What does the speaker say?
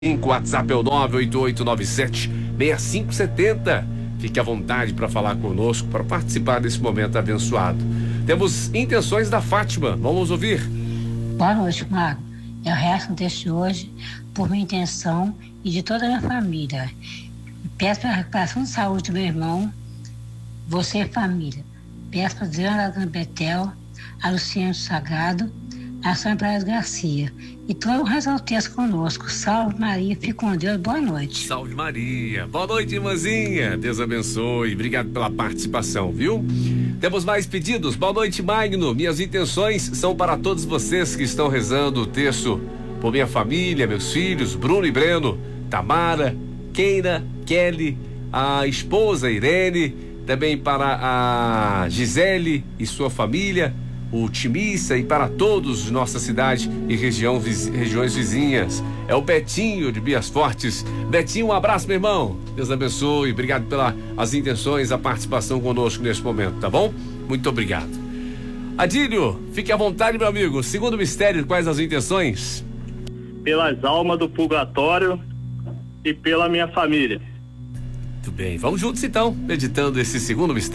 O WhatsApp é o 988976570. Fique à vontade para falar conosco, para participar desse momento abençoado. Temos intenções da Fátima, vamos ouvir. Boa noite, Mago. Eu rezo deste hoje por minha intenção e de toda a minha família. Peço pela recuperação de saúde do meu irmão, você família. Peço para Adriana Betel, a Luciano Sagrado, a Sônia Praia Garcia. E todo o resalteste conosco. Salve Maria, fique com Deus, boa noite. Salve Maria, boa noite, irmãzinha. Deus abençoe, obrigado pela participação, viu? Temos mais pedidos. Boa noite, Magno. Minhas intenções são para todos vocês que estão rezando o terço por minha família, meus filhos, Bruno e Breno, Tamara, Keina, Kelly, a esposa Irene, também para a Gisele e sua família, o Timissa, e para todos de nossa cidade e regiões vizinhas. É o Betinho de Bias Fortes. Betinho, um abraço, meu irmão. Deus abençoe. Obrigado pelas intenções, a participação conosco neste momento, tá bom? Muito obrigado. Adílio, fique à vontade, meu amigo. Segundo mistério, quais as intenções? Pelas almas do purgatório e pela minha família. Muito bem, vamos juntos então, meditando esse segundo mistério.